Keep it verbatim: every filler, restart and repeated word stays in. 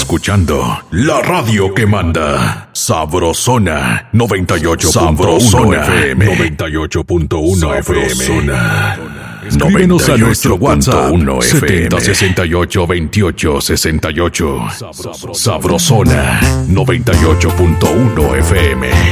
escuchando la radio que manda. Sabrosona noventa y ocho punto uno F M. noventa y ocho punto uno F M. Escríbenos a nuestro WhatsApp setenta sesenta y ocho veintiocho sesenta y ocho. Sabrosona noventa y ocho punto uno F M.